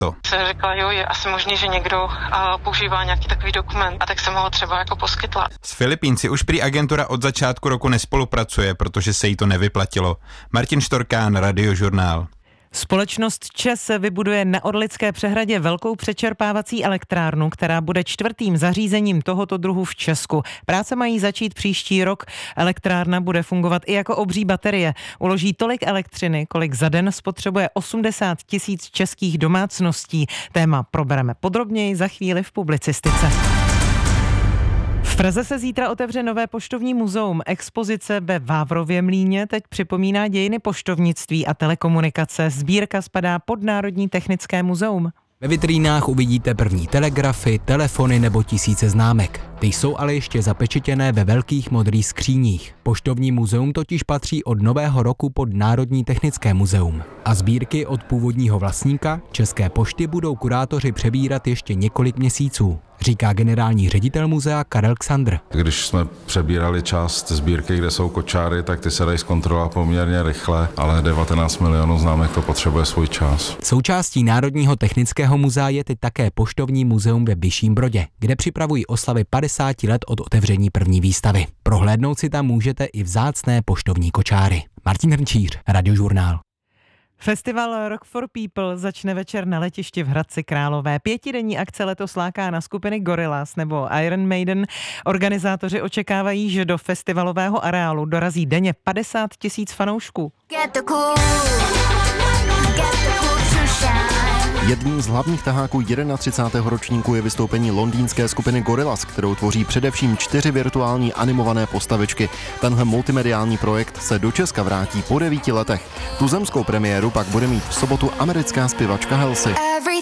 to. Jsem řekla, jo, je asi možný, že někdo používá nějaký takový dokument, a tak jsem ho třeba jako poskytla. S Filipínci už prý agentura od začátku roku nespolupracuje, protože se jí to nevyplatilo. Martin Štorkán, Radiožurnál. Společnost ČEZ vybuduje na Orlické přehradě velkou přečerpávací elektrárnu, která bude 4. zařízením tohoto druhu v Česku. Práce mají začít příští rok. Elektrárna bude fungovat i jako obří baterie. Uloží tolik elektřiny, kolik za den spotřebuje 80 000 českých domácností. Téma probereme podrobněji za chvíli v publicistice. V Praze se zítra otevře nové poštovní muzeum. Expozice ve Vávrově mlýně teď připomíná dějiny poštovnictví a telekomunikace. Sbírka spadá pod Národní technické muzeum. Ve vitrínách uvidíte první telegrafy, telefony nebo tisíce známek. Ty jsou ale ještě zapečetěné ve velkých modrých skříních. Poštovní muzeum totiž patří od nového roku pod Národní technické muzeum. A sbírky od původního vlastníka, České pošty, budou kurátoři přebírat ještě několik měsíců, říká generální ředitel muzea Karel Ksandr. Když jsme přebírali část sbírky, kde jsou kočáry, tak ty se dají zkontrolovat poměrně rychle, ale 19 milionů známek to potřebuje svůj čas. Součástí Národního technického muzea je teď také poštovní muzeum ve Vyšším Brodě, kde připravují oslavy 50 let od otevření první výstavy. Prohlédnout si tam můžete i vzácné poštovní kočáry. Martin Hrnčíř, Radiožurnál. Festival Rock for People začne večer na letišti v Hradci Králové. 5denní akce letos láká na skupiny Gorillaz nebo Iron Maiden. Organizátoři očekávají, že do festivalového areálu dorazí denně 50 000 fanoušků. Jedním z hlavních taháků 31. ročníku je vystoupení londýnské skupiny Gorillaz, kterou tvoří především 4 virtuální animované postavičky. Tenhle multimediální projekt se do Česka vrátí po 9 letech. Tuzemskou premiéru pak bude mít v sobotu americká zpěvačka Halsey.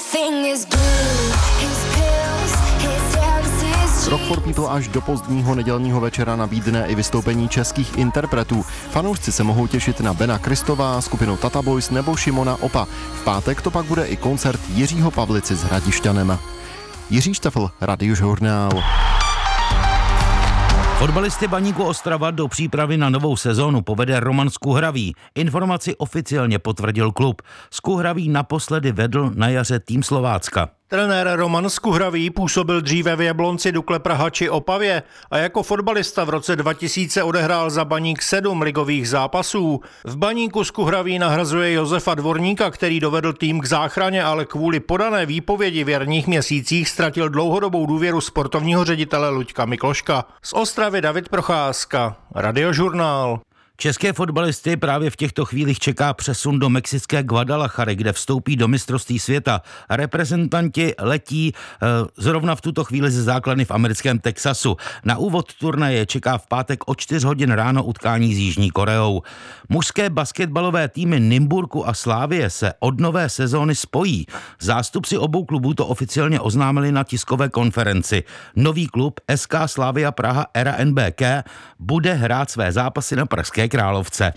Rock for People až do pozdního nedělního večera nabídne i vystoupení českých interpretů. Fanoušci se mohou těšit na Bena Kristová, skupinu Tata Boys nebo Šimona Opa. V pátek to pak bude i koncert Jiřího Pavlici s Hradišťanem. Jiří Štefl, Radiožurnál. Fotbalisty Baníku Ostrava do přípravy na novou sezónu povede Roman Skuhravý. Informaci oficiálně potvrdil klub. Skuhravý naposledy vedl na jaře tým Slovácka. Trenér Roman Skuhravý působil dříve v Jablonci, Dukle Praha či Opavě a jako fotbalista v roce 2000 odehrál za Baník 7 ligových zápasů. V Baníku Skuhravý nahrazuje Josefa Dvorníka, který dovedl tým k záchraně, ale kvůli podané výpovědi v jarních měsících ztratil dlouhodobou důvěru sportovního ředitele Luďka Mikloška. Z Ostravy David Procházka, Radiožurnál. České fotbalisty právě v těchto chvílích čeká přesun do mexické Guadalajary, kde vstoupí do mistrovství světa. Reprezentanti letí zrovna v tuto chvíli ze základny v americkém Texasu. Na úvod turnaje čeká v pátek o 4 hodin ráno utkání s Jižní Koreou. Mužské basketbalové týmy Nymburku a Slavie se od nové sezóny spojí. Zástupci obou klubů to oficiálně oznámili na tiskové konferenci. Nový klub SK Slavia Praha Era NBK bude hrát své zápasy na Pražské Královce.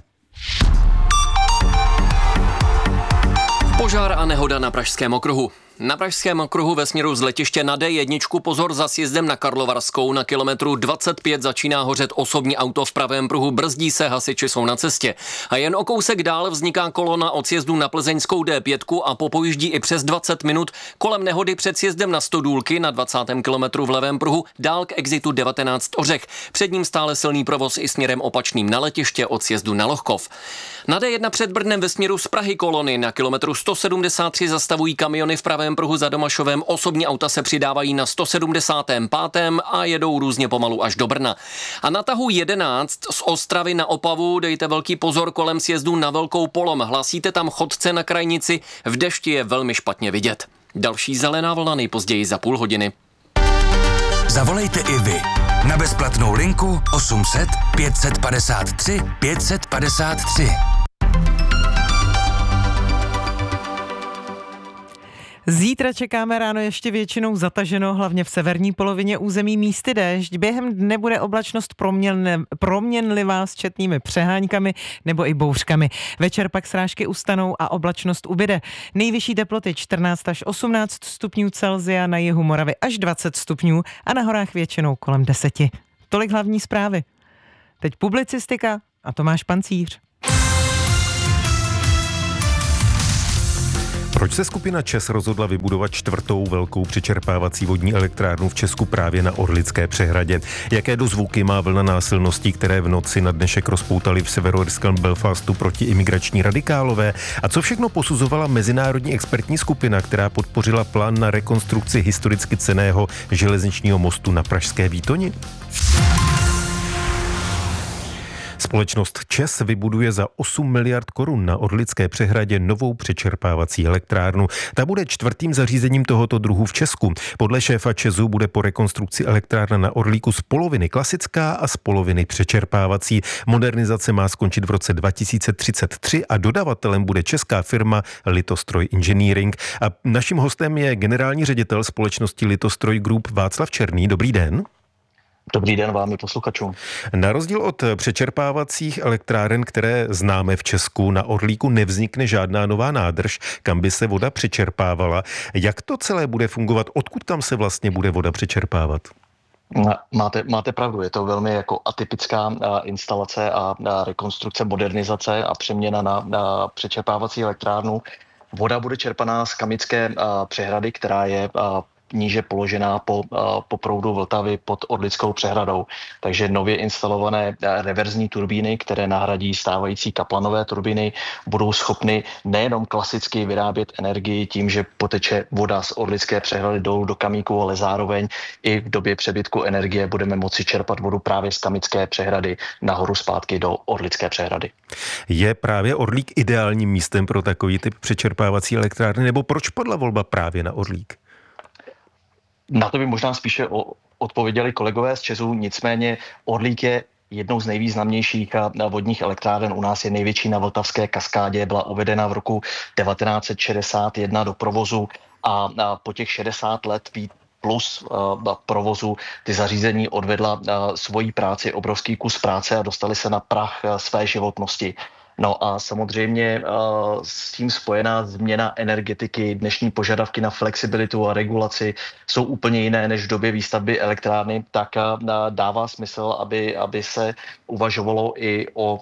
Požár a nehoda na Pražském okruhu. Na Pražském okruhu ve směru z letiště na D1 pozor za sjezdem na Karlovarskou. Na kilometru 25 začíná hořet osobní auto v pravém pruhu, brzdí se, hasiči jsou na cestě. A jen o kousek dál vzniká kolona od sjezdu na plzeňskou D5 a popojíždí i přes 20 minut kolem nehody před sjezdem na Stodůlky na 20. kilometru v levém pruhu dál k exitu 19 Ořech. Před ním stále silný provoz i směrem opačným na letiště od sjezdu na Lohkov. Na D1 před Brnem ve směru z Prahy kolony na kilometru 173 zastavují kamiony v pravém pruhu za Domašovem, osobní auta se přidávají na 175. a jedou různě pomalu až do Brna. A na tahu 11 z Ostravy na Opavu dejte velký pozor kolem sjezdu na Velkou Polom. Hlasíte tam chodce na krajnici, v dešti je velmi špatně vidět. Další zelená vlna nejpozději za půl hodiny. Zavolejte i vy na bezplatnou linku 800 553 553. Zítra čekáme ráno ještě většinou zataženo, hlavně v severní polovině území místy déšť. Během dne bude oblačnost proměnlivá s četnými přeháňkami nebo i bouřkami. Večer pak srážky ustanou a oblačnost ubyde. Nejvyšší teploty 14 až 18 stupňů Celsia, na jihu Moravy až 20 stupňů a na horách většinou kolem 10. Tolik hlavní zprávy. Teď publicistika a Tomáš Pancíř. Proč se skupina ČEZ rozhodla vybudovat 4. velkou přečerpávací vodní elektrárnu v Česku právě na Orlické přehradě? Jaké dozvuky má vlna násilností, které v noci na dnešek rozpoutali v severoirském Belfastu protiimigrační radikálové? A co všechno posuzovala mezinárodní expertní skupina, která podpořila plán na rekonstrukci historicky cenného železničního mostu na pražské Výtoni? Společnost ČEZ vybuduje za 8 miliard korun na Orlické přehradě novou přečerpávací elektrárnu. Ta bude 4. zařízením tohoto druhu v Česku. Podle šéfa ČEZu bude po rekonstrukci elektrárna na Orlíku z poloviny klasická a z poloviny přečerpávací. Modernizace má skončit v roce 2033 a dodavatelem bude česká firma Litostroj Engineering. A naším hostem je generální ředitel společnosti Litostroj Group Václav Černý. Dobrý den. Dobrý den vám i posluchačům. Na rozdíl od přečerpávacích elektráren, které známe v Česku, na Orlíku nevznikne žádná nová nádrž, kam by se voda přečerpávala. Jak to celé bude fungovat? Odkud kam se vlastně bude voda přečerpávat? Máte pravdu, je to velmi jako atypická instalace a rekonstrukce, modernizace a přeměna na přečerpávací elektrárnu. Voda bude čerpaná z Kamické přehrady, která je níže položená po proudu Vltavy pod Orlickou přehradou. Takže nově instalované reverzní turbíny, které nahradí stávající kaplanové turbíny, budou schopny nejenom klasicky vyrábět energii tím, že poteče voda z Orlické přehrady dolů do Kamíku, ale zároveň i v době přebytku energie budeme moci čerpat vodu právě z Kamické přehrady nahoru zpátky do Orlické přehrady. Je právě Orlík ideálním místem pro takový typ přečerpávací elektrárny, nebo proč padla volba právě na Orlík? Na to by možná spíše odpověděli kolegové z ČEZu, nicméně Orlík je jednou z nejvýznamnějších vodních elektráren. U nás je největší na Vltavské kaskádě, byla uvedena v roku 1961 do provozu a po těch 60 let plus provozu ty zařízení odvedla svoji práci, obrovský kus práce a dostali se na prah své životnosti. No a samozřejmě s tím spojená změna energetiky, dnešní požadavky na flexibilitu a regulaci jsou úplně jiné než v době výstavby elektrárny, tak dává smysl, aby se uvažovalo i o,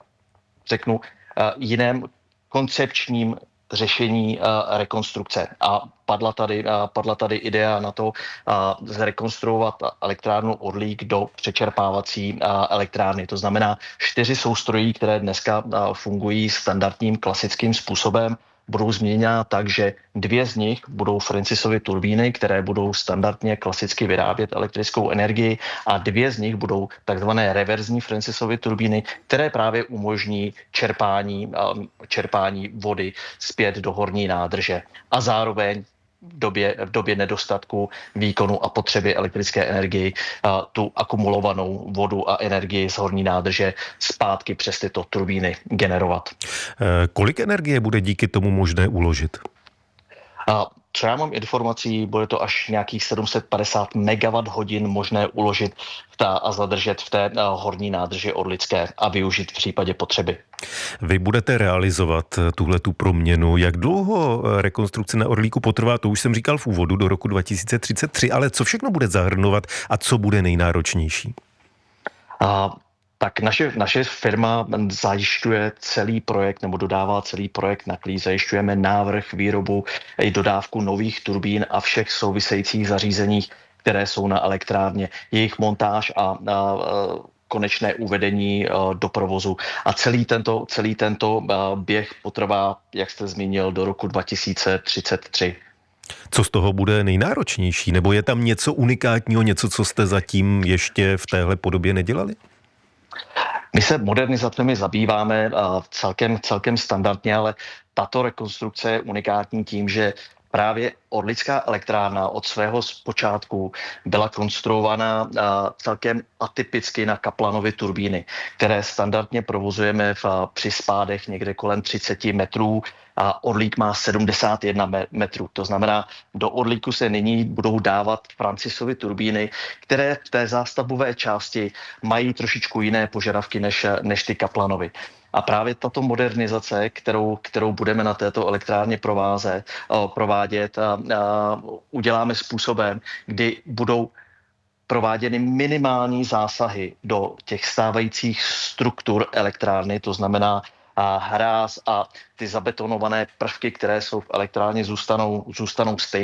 jiném koncepčním řešení rekonstrukce. A padla tady idea na to zrekonstruovat elektrárnu Orlík do přečerpávací elektrárny. To znamená 4 soustrojí, které dneska fungují standardním klasickým způsobem, budou změněna tak, že 2 z nich budou Francisovy turbíny, které budou standardně klasicky vyrábět elektrickou energii a 2 z nich budou takzvané reverzní Francisovy turbíny, které právě umožní čerpání vody zpět do horní nádrže. A zároveň v době nedostatku výkonu a potřeby elektrické energie tu akumulovanou vodu a energii z horní nádrže zpátky přes tyto turbíny generovat. Kolik energie bude díky tomu možné uložit? Co já mám informací, bude to až nějakých 750 MWh možné uložit a zadržet v té horní nádrži Orlické a využít v případě potřeby. Vy budete realizovat tuhletu proměnu. Jak dlouho rekonstrukce na Orlíku potrvá, to už jsem říkal v úvodu, do roku 2033, ale co všechno bude zahrnovat a co bude nejnáročnější? Tak naše firma zajišťuje celý projekt nebo dodává celý projekt na klíč. Zajišťujeme návrh, výrobu i dodávku nových turbín a všech souvisejících zařízení, které jsou na elektrárně, jejich montáž a konečné uvedení do provozu. A celý tento běh potrvá, jak jste zmínil, do roku 2033. Co z toho bude nejnáročnější? Nebo je tam něco unikátního, něco, co jste zatím ještě v téhle podobě nedělali? My se modernizacemi zabýváme celkem standardně, ale tato rekonstrukce je unikátní tím, že právě Orlická elektrárna od svého počátku byla konstruována celkem atypicky na Kaplanovy turbíny, které standardně provozujeme při spádech někde kolem 30 metrů a Orlík má 71 metrů. To znamená, do Orlíku se nyní budou dávat Francisovy turbíny, které v té zástavbové části mají trošičku jiné požadavky než ty Kaplanovy. A právě tato modernizace, kterou budeme na této elektrárně provádět, uděláme způsobem, kdy budou prováděny minimální zásahy do těch stávajících struktur elektrárny, to znamená hráz a ty zabetonované prvky, které jsou v elektrárně, zůstanou stejné.